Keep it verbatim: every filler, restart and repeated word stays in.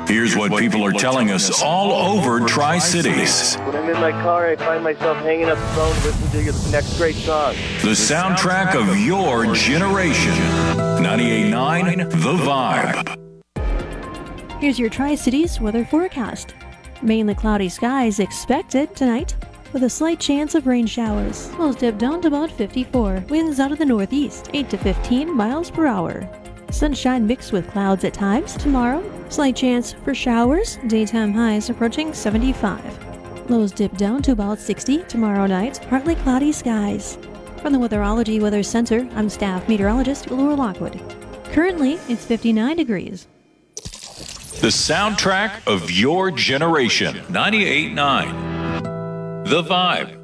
Here's what people are telling us all over Tri-Cities. When I'm in my car, I find myself hanging up the phone listening to the next great song. The soundtrack of your generation. ninety-eight point nine The Vibe. Here's your Tri-Cities weather forecast. Mainly cloudy skies expected tonight, with a slight chance of rain showers. Lows dip down to about fifty-four. Winds out of the northeast, eight to fifteen miles per hour. Sunshine mixed with clouds at times. Tomorrow, slight chance for showers. Daytime highs approaching seventy-five. Lows dip down to about sixty. Tomorrow night, partly cloudy skies. From the Weatherology Weather Center, I'm staff meteorologist Laura Lockwood. Currently, it's fifty-nine degrees. The soundtrack of your generation. ninety-eight point nine The Vibe.